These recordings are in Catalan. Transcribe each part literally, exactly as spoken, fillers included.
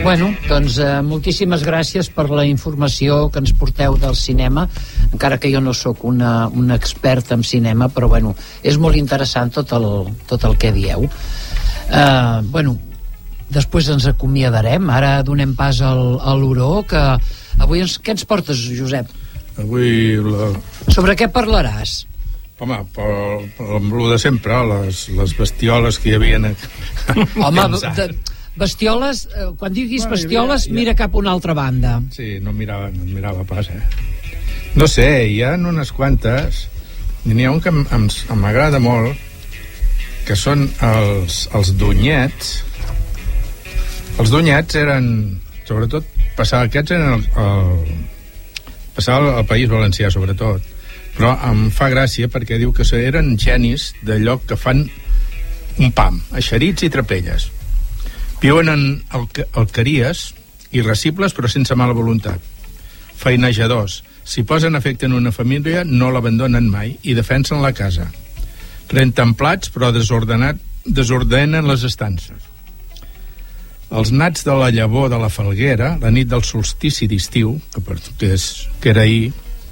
Bueno, doncs eh, moltíssimes gràcies per la informació que ens porteu del cinema, encara que jo no sóc una, una experta en cinema, però bueno, és molt interessant tot el, tot el que dieu. Eh, bueno, després ens acomiadarem, ara donem pas al, a l'Oró, que avui ens, què ens portes, Josep? Avui la... Sobre què parlaràs? Home, per, per, amb el de sempre, les, les bestioles que hi havia... Home, de, bestioles, eh, quan diguis bueno, bestioles, havia, mira ja... cap a una altra banda. Sí, no mirava, no mirava pas, eh? No sé, hi ha unes quantes, n'hi ha un que m'agrada molt, que són els, els dunyets. Els dunyets eren, sobretot, passava, aquests eren el, el, passava al País Valencià, sobretot, però em fa gràcia perquè diu que eren genis d'allò que fan un pam, eixerits i trapelles. Viuen en alqueries irascibles però sense mala voluntat. Feinejadors, si posen afecte en una família no l'abandonen mai i defensen la casa. Renten plats però desordenat, desordenen les estances. Els nats de la llavor de la falguera, la nit del solstici d'estiu, que, que, és, que era ahir,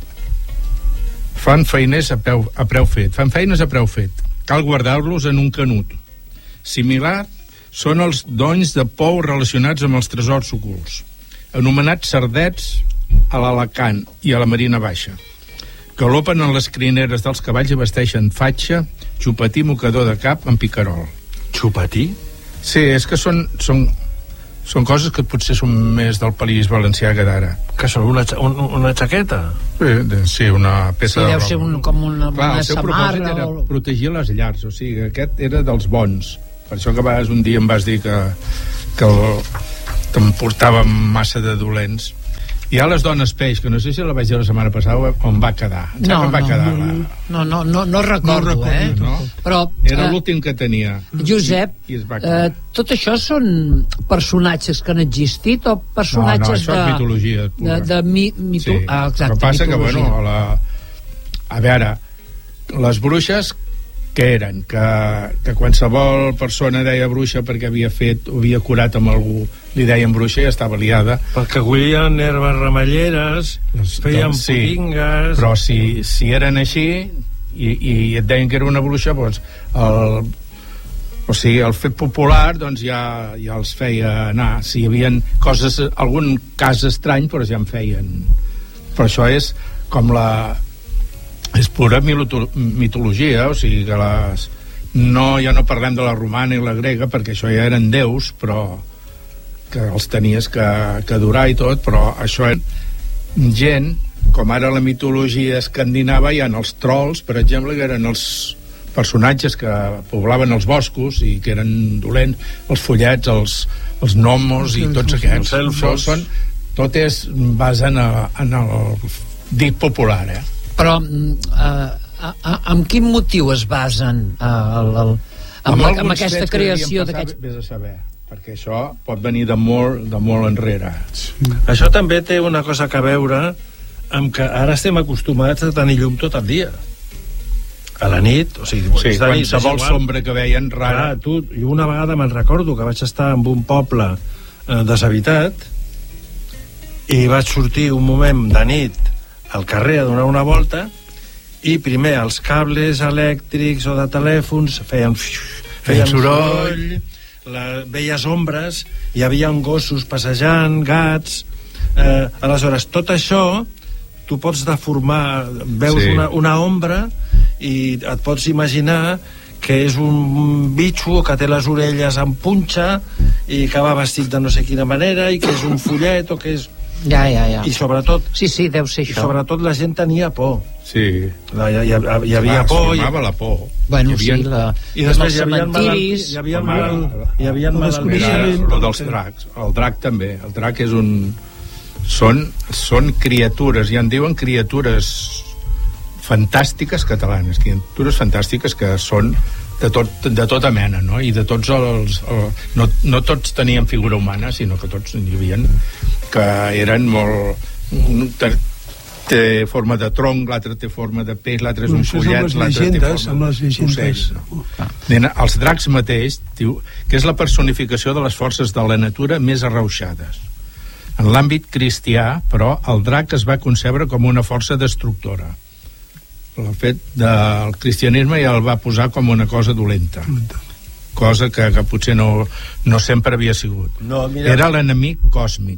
fan feiners a preu, a preu fet. Fan feines a preu fet. Cal guardar-los en un canut. Similar són els donys de pou relacionats amb els tresors ocults, anomenats cerdets a l'Alacant i a la Marina Baixa. Galopen en les crineres dels cavalls i vesteixen fatxa, xupatí, mocador de cap amb picarol. Xupatí? Sí, és que són... són Són coses que potser són més del País Valencià que d'ara. Que són una, un, una jaqueta? Sí, sí, una peça sí, de roba. Deu ser un, com una, Clar, una el seu samarra. propòsit era o... protegir les llars, o sigui, aquest era dels bons. Per això que vas, un dia em vas dir que, que, el, que em portava massa de dolents. Hi ha les dones peix, que no sé si la vaig dir la setmana passada on va quedar. No, va no, quedar no, la... no, no, no, no recordo, no recordo, eh? No? Però, era eh, l'últim que tenia. Josep, I, i eh, tot això són personatges que han existit o personatges no, no, això de... és mitologia pura. De, de mi, mitu... Sí. Ah, exacte, el que passa mitologia. que, bueno, a, la... a veure, les bruixes què eren? Que, que qualsevol persona deia bruixa perquè havia fet o havia curat amb algú, li deien bruixa i estava liada. Perquè collien herbes ramelleres, feien doncs, sí, pudingues... però si, si eren així i, i et deien que era una bruixa, doncs el, o sigui, el fet popular doncs ja, ja els feia anar. Si hi havia coses, algun cas estrany, però ja en feien. Però això és com la... és pura mitologia, o sigui que les... no, ja no parlem de la romana i la grega perquè això ja eren déus, però que els tenies que, que adorar i tot, però això era gent, com ara la mitologia escandinava, hi ha els trolls, per exemple, que eren els personatges que poblaven els boscos i que eren dolents, els follets, els, els gnomos i tots aquests. Els elfos. Són, tot és basa en, en el dit popular, eh? Però uh, amb quin motiu es basen uh, el, el, amb, amb, la, amb aquesta creació d'aquests... Vés a saber, perquè això pot venir de molt, de molt enrere. Sí. Això també té una cosa que veure amb que ara estem acostumats a tenir llum tot el dia. A la nit, o sigui... Sí, qualsevol sombra que veien rara... Clar, tu, jo una vegada me'n recordo que vaig estar en un poble eh, deshabitat i vaig sortir un moment de nit al carrer a donar una volta i primer els cables elèctrics o de telèfons feien, feien soroll, la, veies ombres, hi havia gossos passejant, gats, eh, aleshores tot això tu pots deformar, veus sí. una, una ombra i et pots imaginar que és un bitxo que té les orelles en punxa i que va vestit de no sé quina manera i que és un follet o que és... Ja, ja, ja. I sobretot... Sí, sí, deu ser això. I sobretot la gent tenia por. Sí. La, hi, hi, hi havia ah, por... Hi havia la por. Bueno, havia... sí, la... I després hi havia malalties... Hi havia malalties... Hi havia malalties... Lo dels dracs. El drac també. El drac és un... Són, són criatures, ja en diuen criatures fantàstiques catalanes, criatures fantàstiques que són de, tot, de tota mena, no? I de tots els... El, no, no tots tenien figura humana, sinó que tots hi havia que eren molt... té forma de tronc, l'altre té forma de peix, l'altre és un Això follet, són les l'altre té llegendes, forma les llegendes. d'ocell. No? Ah. Els dracs mateix, diu, que és la personificació de les forces de la natura més arrauxades. En l'àmbit cristià, però, el drac es va concebre com una força destructora. El fet del cristianisme ja el va posar com una cosa dolenta. Cosa que, que potser no, no sempre havia sigut. No, mira... Era l'enemic còsmic.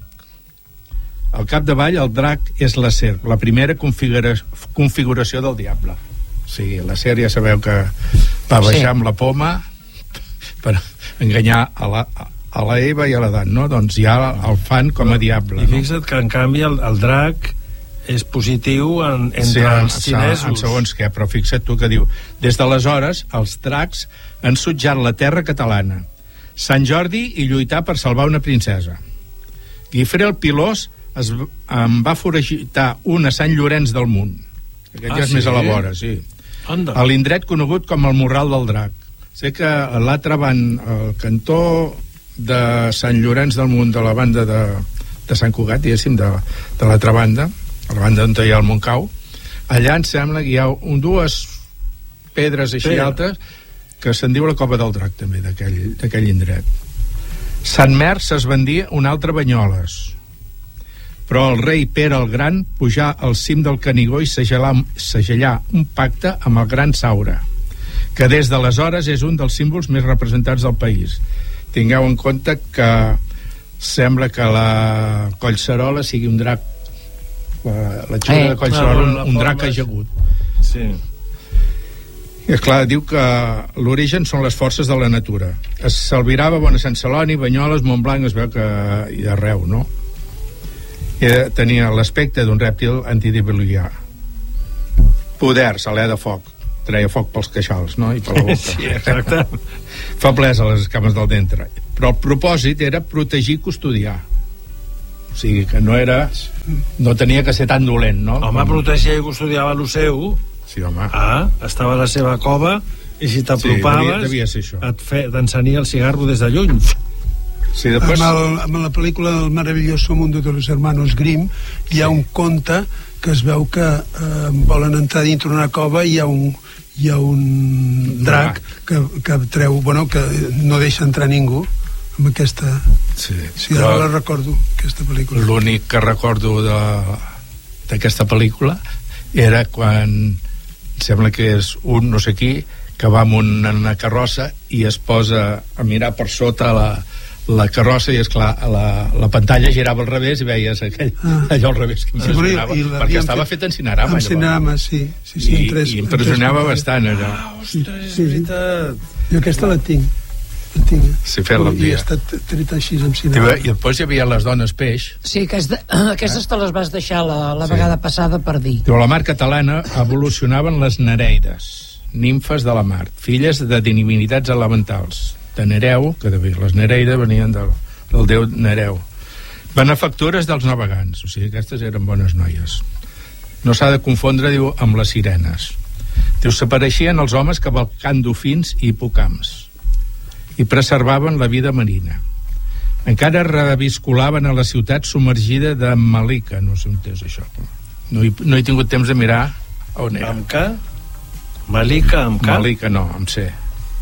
Al capdavall, el drac és la serp, la primera configura configuració del diable. O sigui, la serp ja sabeu que va baixar sí. amb la poma per enganyar a la, a la Eva i a l'Adam, no? Doncs ja el fan com a diable. I fixa't no? que, en canvi, el, el drac és positiu en, entre sí, els xinesos. En segons què, però fixa't tu que diu: des d'aleshores, els dracs han sotjat la terra catalana. Sant Jordi i lluitar per salvar una princesa. Guifré el Pilós es, em va foragitar un a Sant Llorenç del Munt. Aquest ah, ja és sí? més a la vora, sí. Anda. A l'indret conegut com el Morral del Drac. Sé que a l'altre van, al cantó de Sant Llorenç del Munt, de la banda de, de Sant Cugat, diguéssim, de, de l'altra banda, a la banda on hi ha el Montcau, allà em sembla que hi ha un, dues pedres així Pedra. altes que se'n diu la Cova del Drac, també, d'aquell indret. Sant Merç es vendia un altre Banyoles, però el rei Pere el Gran pujà al cim del Canigó i segellà, segellà un pacte amb el Gran Saura, que des d'aleshores és un dels símbols més representats del país. Tingueu en compte que sembla que la Collserola sigui un drac, la, la xura eh, de Collserola, un, un drac ajagut. Sí. I esclar, diu que l'origen són les forces de la natura. Es s'albirava bona Sant Celoni, Banyoles, Montblanc, es veu que hi ha arreu, no? I tenia l'aspecte d'un rèptil antidiluvià. Poders, alè de foc. Treia foc pels queixals, no? I per la boca. Sí, exacte. Feblesa a les escames del ventre. Però el propòsit era protegir i custodiar. O sigui, que no era... No tenia que ser tan dolent, no? Home, Com... protegia i custodiava lo seu. Sí, home. Ah, estava a la seva cova i si t'apropaves sí, devia, devia et fe, t'encenia el cigarro des de lluny. Sí, després... amb, el, amb la pel·lícula del maravilloso mundo de los hermanos Grimm hi ha sí. un conte que es veu que eh, volen entrar dintre una cova i hi ha un, hi ha un drac que, que treu, bueno, que no deixa entrar ningú amb aquesta... Sí, sí ara la recordo, aquesta pel·lícula. L'únic que recordo d'aquesta pel·lícula era quan sembla que és un no sé qui que va amb una, una carrossa i es posa a mirar per sota la, la carrossa i esclar, la, la pantalla girava al revés i veies aquell, ah. allò al revés que impressionava, sí, perquè estava fet en cinerama, en cinerama, sí, sí, sí, I, tres, i impressionava bastant allò. Ah, ostres, és veritat. Jo aquesta la tinc. Tinc, sí, fer-la un dia. I ha estat tret així amb cinema. I després hi havia les dones peix. Sí, aquesta, aquestes te les vas deixar la, la sí. vegada passada per dir. Diu, a la mar catalana evolucionaven les nereides, nimfes de la mar, filles de divinitats elementals. De Nereu, que de les nereides venien del, del déu Nereu. Benefactores dels navegants, o sigui, aquestes eren bones noies. No s'ha de confondre, diu, amb les sirenes. Diu, s'apareixien els homes cavalcant dofins i hipocamps i preservaven la vida marina. Encara reviscolaven a la ciutat submergida de Malika, no sé on és això. No he, no he tingut temps de mirar on era. Amb què? Malika, amb què? Malika, no, amb C.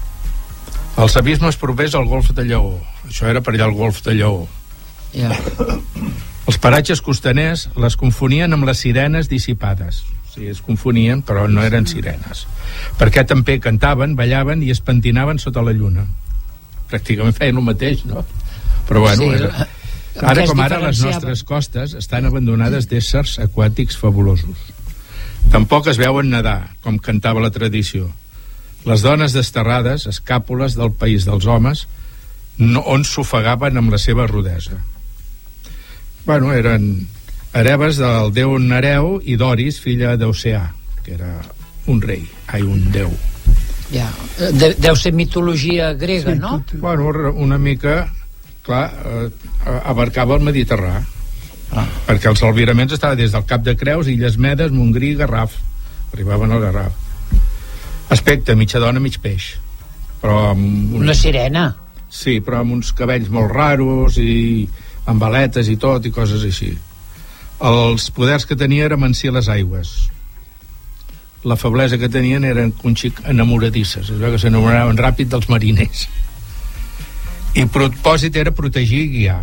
Els abismes propers al golf de Lleó. Això era per allà al golf de Lleó. Yeah. Els paratges costaners les confonien amb les sirenes dissipades. O sigui, es confonien, però no eren sirenes. Perquè també cantaven, ballaven i es pentinaven sota la lluna. Pràcticament feien el mateix, no? Però bueno, sí, era... ara com ara les nostres costes estan abandonades d'éssers aquàtics fabulosos. Tampoc es veuen nedar, com cantava la tradició. Les dones desterrades, escàpules del país dels homes, no, on s'ofegaven amb la seva rudesa. Bueno, eren hereves del déu Nereu i Doris, filla d'Oceà, que era un rei, ai, un déu. Ja, de, deu ser mitologia grega, sí, no? Bueno, una mica, clar, eh, abarcava el Mediterrani, ah. perquè els albiraments estaven des del Cap de Creus, Illes Medes, Montgrí, Garraf, arribaven al Garraf. Aspecte, mitja dona, mig peix, però amb una... una sirena. Sí, però amb uns cabells molt raros i amb aletes i tot, i coses així. Els poders que tenia era amansir les aigües. La feblesa que tenien eren un xic enamoradisses, es veu que s'enamoraven ràpid dels mariners. I propòsit era protegir i guiar.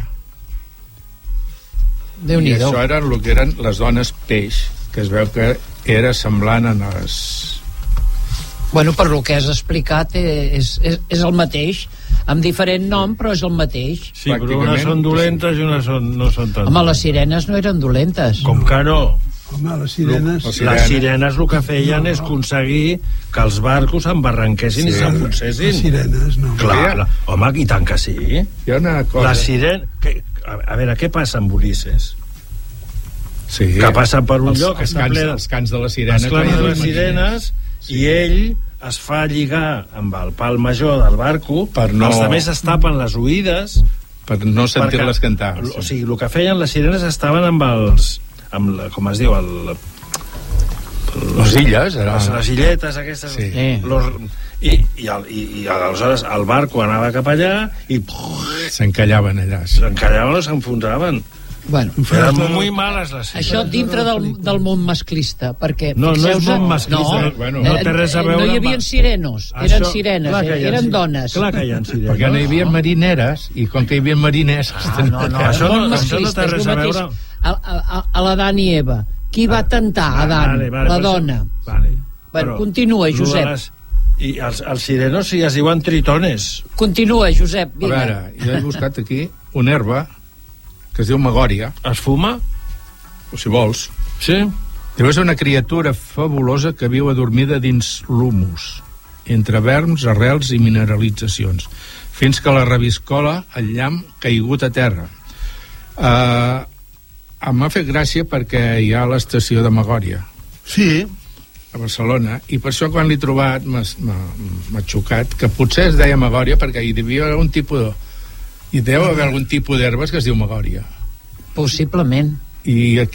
I això eren el que eren les dones peix, que es veu que era semblant a les... Bueno, per lo que has explicat és, és, és el mateix, amb diferent nom, però és el mateix. Sí, però unes són dolentes i unes són, no són tan... Home, les sirenes no eren dolentes. Com que no? Home, les sirenes... Les sirenes, les sirenes el que feien no, no. és aconseguir que els barcos s'embarranquessin sí. i s'enfonsessin. Les sirenes, no. Clar, la, home, i tant que sí. Hi ha una cosa... La sirena... Que, a, a veure, què passa amb Ulisses? Sí. Que passa per un els, lloc... Els cants, ple... els cants de les sirenes. Els cants de les sirenes, sí. I ell es fa lligar amb el pal major del barco, per no... els altres es tapen les oïdes... Per no sentir-les cantar. Sí. O sigui, el que feien les sirenes estaven amb els... amb la, com es diu, el... les illes, era... les, les illetes aquestes... Sí. Los, i, i, el, i, i aleshores el barco anava cap allà i... s'encallaven allà. Sí. S'encallaven o s'enfonsaven. Bueno, eren molt males les sirenes. Això dintre del, del món masclista, perquè... No, no és món masclista. No, bueno, no té res a veure... No hi havia sirenos, això, eren sirenes, eren, eren dones. Clar que hi ha sirenes. Perquè no hi havia marineres, i com que hi havia mariners... Ah, no, no, això, no, no, això no té res a veure... A, a, a l'Adam i Eva. Qui va tentar ah, Adam? Vale, vale, la dona. Vale. Bueno, continua, Josep. Les, I els, els sirenos sí es diuen tritones. Continua, Josep, vinga. A veure, jo he buscat aquí una herba que es diu magòria. Es fuma? O si vols. Sí. Deu ser una criatura fabulosa que viu adormida dins l'humus, entre verms, arrels i mineralitzacions, fins que la reviscola el llamp caigut a terra. Uh, m'ha fet gràcia perquè hi ha l'estació de Magòria. Sí. A Barcelona, i per això quan l'he trobat m'ha xocat, que potser es deia Magòria perquè hi devia haver un tipus de... hi deu haver algun tipus d'herbes que es diu Magòria. Possiblement. I